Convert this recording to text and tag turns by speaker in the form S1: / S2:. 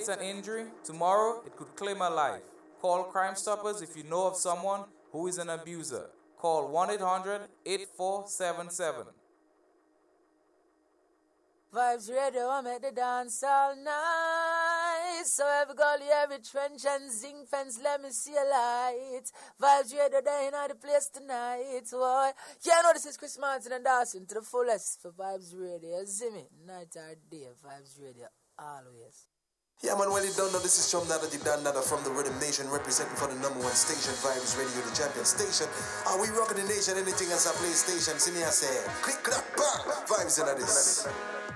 S1: it's an injury, tomorrow it could claim a life. Call Crime Stoppers if you know of someone who is an abuser. Call 1-800-8477.
S2: Vibes Radio, I make the dance all night. So every gully, every trench and zinc fence, let me see a light. Vibes Radio, they ain't the place tonight. Boy. Yeah, I know this is Chris Martin and Dawson to the fullest for Vibes Radio. See me, night or day, Vibes Radio, always.
S3: Yeah, man, well, you don't know, this is Chum Nada, the Dan Nada from the Rhythm Nation, representing for the #1 station, Vibes Radio, the champion station. Are we rocking the nation, anything as a PlayStation? See me, I say, click, clap, bang, Vibes in this.